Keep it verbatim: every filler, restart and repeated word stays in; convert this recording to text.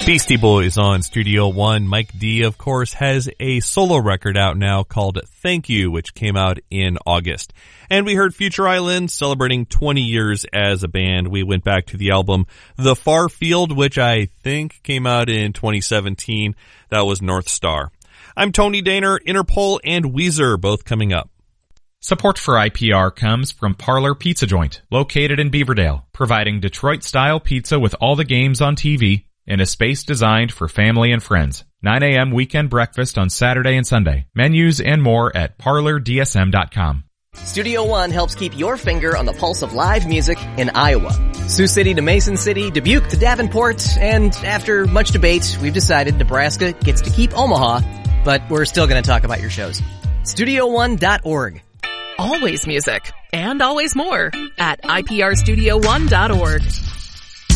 Beastie Boys on Studio One. Mike D, of course, has a solo record out now called Thank You, which came out in August. And we heard Future Island celebrating twenty years as a band. We went back to the album The Far Field, which I think came out in twenty seventeen. That was North Star. I'm Tony Daner, Interpol and Weezer, both coming up. Support for I P R comes from Parlor Pizza Joint, located in Beaverdale, providing Detroit-style pizza with all the games on T V in a space designed for family and friends. nine a.m. weekend breakfast on Saturday and Sunday. Menus and more at parlor d s m dot com. Studio One helps keep your finger on the pulse of live music in Iowa. Sioux City to Mason City, Dubuque to Davenport, and after much debate, we've decided Nebraska gets to keep Omaha, but we're still going to talk about your shows. studio one dot org. Always music, and always more, at I P R studio one dot org.